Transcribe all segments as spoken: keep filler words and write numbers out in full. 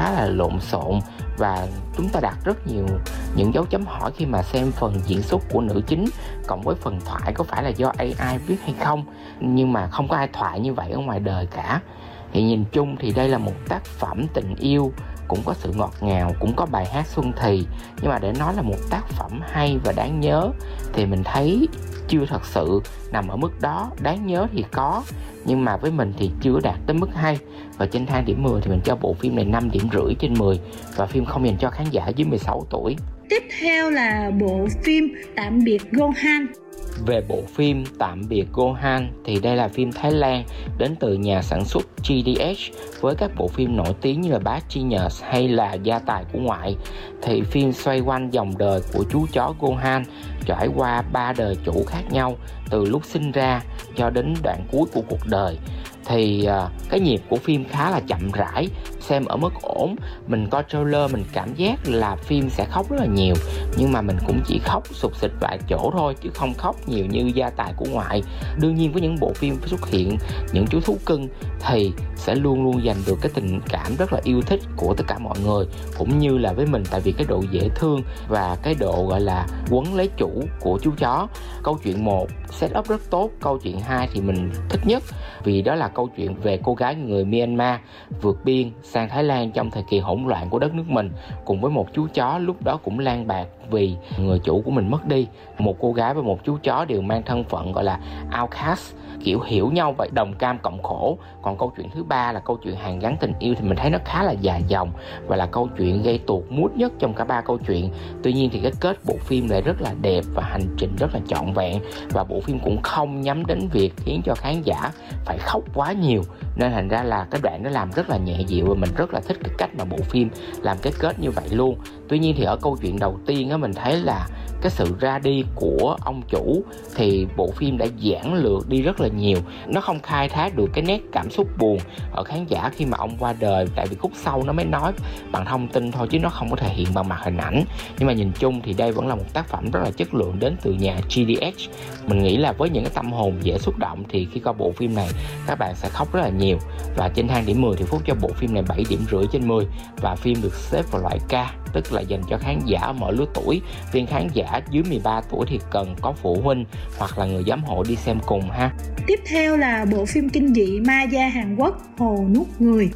khá là lộn xộn và chúng ta đặt rất nhiều những dấu chấm hỏi khi mà xem phần diễn xuất của nữ chính cộng với phần thoại có phải là do a i viết hay không, nhưng mà không có ai thoại như vậy ở ngoài đời cả. Thì nhìn chung thì đây là một tác phẩm tình yêu, cũng có sự ngọt ngào, cũng có bài hát xuân thì, nhưng mà để nói là một tác phẩm hay và đáng nhớ thì mình thấy chưa thật sự nằm ở mức đó. Đáng nhớ thì có, nhưng mà với mình thì chưa đạt tới mức hay. Và trên thang điểm mười thì mình cho bộ phim này năm điểm rưỡi trên mười, và phim không dành cho khán giả dưới mười sáu tuổi. Tiếp theo là bộ phim Tạm biệt Gohan. Về bộ phim Tạm biệt Gohan thì đây là phim Thái Lan đến từ nhà sản xuất giê đê hát với các bộ phim nổi tiếng như là Bad Genius hay là Gia tài của ngoại. Thì phim xoay quanh dòng đời của chú chó Gohan trải qua ba đời chủ khác nhau từ lúc sinh ra cho đến đoạn cuối của cuộc đời. Thì uh, cái nhịp của phim khá là chậm rãi, xem ở mức ổn. Mình coi trailer mình cảm giác là phim sẽ khóc rất là nhiều, nhưng mà mình cũng chỉ khóc sụt sịt vài chỗ thôi, chứ không khóc nhiều như Gia tài của ngoại. Đương nhiên với những bộ phim xuất hiện những chú thú cưng thì sẽ luôn luôn dành được cái tình cảm rất là yêu thích của tất cả mọi người, cũng như là với mình, tại vì cái độ dễ thương và cái độ gọi là quấn lấy chủ của chú chó. Câu chuyện một set up rất tốt, câu chuyện hai thì mình thích nhất vì đó là câu chuyện về cô gái người Myanmar vượt biên sang Thái Lan trong thời kỳ hỗn loạn của đất nước mình, cùng với một chú chó lúc đó cũng lang bạc vì người chủ của mình mất đi. Một cô gái và một chú chó đều mang thân phận gọi là outcast, kiểu hiểu nhau vậy, đồng cam cộng khổ. Còn câu chuyện thứ ba là câu chuyện hàn gắn tình yêu thì mình thấy nó khá là dài dòng và là câu chuyện gây tuột mood nhất trong cả ba câu chuyện. Tuy nhiên thì cái kết bộ phim lại rất là đẹp và hành trình rất là trọn vẹn, và bộ phim cũng không nhắm đến việc khiến cho khán giả phải khóc quá nhiều, nên thành ra là cái đoạn nó làm rất là nhẹ dịu và mình rất là thích cái cách mà bộ phim làm cái kết như vậy luôn. Tuy nhiên thì ở câu chuyện đầu tiên á, mình thấy là cái sự ra đi của ông chủ thì bộ phim đã giản lược đi rất là nhiều. Nó không khai thác được cái nét cảm xúc buồn ở khán giả khi mà ông qua đời, tại vì khúc sau nó mới nói bằng thông tin thôi chứ nó không có thể hiện bằng mặt hình ảnh. Nhưng mà nhìn chung thì đây vẫn là một tác phẩm rất là chất lượng đến từ nhà giê đê hát. Mình nghĩ là với những cái tâm hồn dễ xúc động thì khi coi bộ phim này các bạn sẽ khóc rất là nhiều. Và trên thang điểm mười thì Phúc cho bộ phim này bảy điểm rưỡi trên mười, và phim được xếp vào loại K, tức là dành cho khán giả ở mọi lứa tuổi. Riêng khán giả dưới mười ba tuổi thì cần có phụ huynh hoặc là người giám hộ đi xem cùng ha. Tiếp theo là bộ phim kinh dị Ma Da Hàn Quốc Hồ Nuốt Người.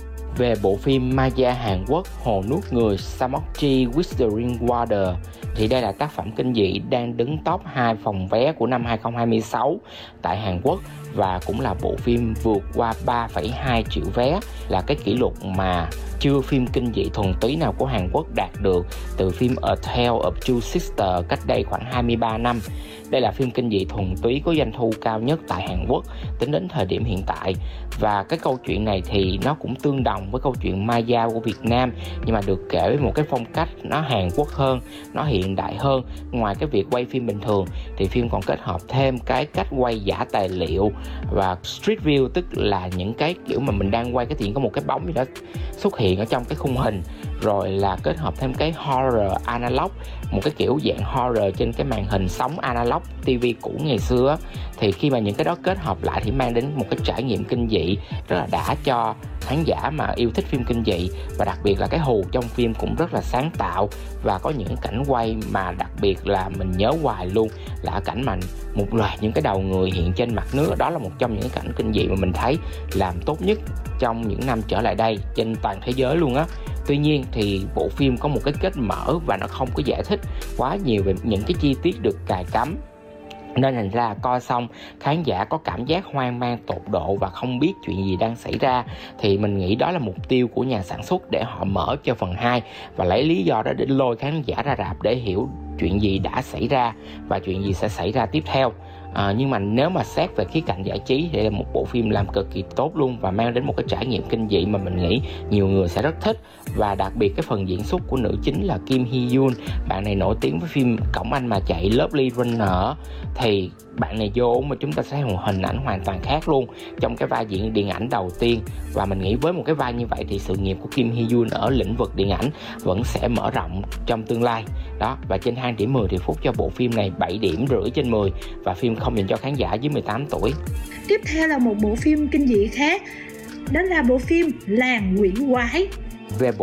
Về bộ phim Ma Da Hàn Quốc Hồ Nuốt Người Samokji Withering Water thì đây là tác phẩm kinh dị đang đứng top hai phòng vé của năm hai không hai sáu tại Hàn Quốc, và cũng là bộ phim vượt qua ba phẩy hai triệu vé, là cái kỷ lục mà chưa phim kinh dị thuần túy nào của Hàn Quốc đạt được từ phim A Tale of Two Sisters cách đây khoảng hai mươi ba năm. Đây là phim kinh dị thuần túy có doanh thu cao nhất tại Hàn Quốc tính đến thời điểm hiện tại. Và cái câu chuyện này thì nó cũng tương đồng với câu chuyện Ma Da của Việt Nam, nhưng mà được kể với một cái phong cách nó Hàn Quốc hơn, nó hiện đại hơn. Ngoài cái việc quay phim bình thường thì phim còn kết hợp thêm cái cách quay giả tài liệu và street view, tức là những cái kiểu mà mình đang quay cái chuyện có một cái bóng gì đó xuất hiện ở trong cái khung hình, rồi là kết hợp thêm cái horror analog, một cái kiểu dạng horror trên cái màn hình sóng analog ti vi cũ ngày xưa. Thì khi mà những cái đó kết hợp lại thì mang đến một cái trải nghiệm kinh dị rất là đã cho khán giả mà yêu thích phim kinh dị. Và đặc biệt là cái hù trong phim cũng rất là sáng tạo, và có những cảnh quay mà đặc biệt là mình nhớ hoài luôn, là cảnh mà một loạt những cái đầu người hiện trên mặt nước. Đó là một trong những cảnh kinh dị mà mình thấy làm tốt nhất trong những năm trở lại đây trên toàn thế giới luôn á. Tuy nhiên thì bộ phim có một cái kết mở và nó không có giải thích quá nhiều về những cái chi tiết được cài cắm, nên thành ra coi xong khán giả có cảm giác hoang mang tột độ và không biết chuyện gì đang xảy ra. Thì mình nghĩ đó là mục tiêu của nhà sản xuất để họ mở cho phần hai, và lấy lý do đó để lôi khán giả ra rạp để hiểu chuyện gì đã xảy ra và chuyện gì sẽ xảy ra tiếp theo. À, nhưng mà nếu mà xét về khía cạnh giải trí thì là một bộ phim làm cực kỳ tốt luôn, và mang đến một cái trải nghiệm kinh dị mà mình nghĩ nhiều người sẽ rất thích. Và đặc biệt cái phần diễn xuất của nữ chính là Kim Hee Yoon, bạn này nổi tiếng với phim Cổng Anh Mà Chạy, Lovely Runner, thì bạn này vô mà chúng ta sẽ thấy một hình ảnh hoàn toàn khác luôn trong cái vai diễn điện ảnh đầu tiên. Và mình nghĩ với một cái vai như vậy thì sự nghiệp của Kim Hee Yoon ở lĩnh vực điện ảnh vẫn sẽ mở rộng trong tương lai đó. Và trên hai điểm mười thì Phúc cho bộ phim này bảy điểm rưỡi trên mười, và phim không dành cho khán giả dưới mười tám tuổi. Tiếp theo là một bộ phim kinh dị khác, đó là bộ phim Làng Quỷ Quái. Về bộ